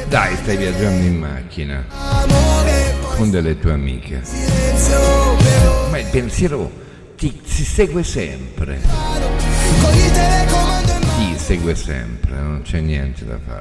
Dai, stai viaggiando in macchina con delle tue amiche, ma il pensiero ti segue sempre, ti segue sempre, non c'è niente da fare.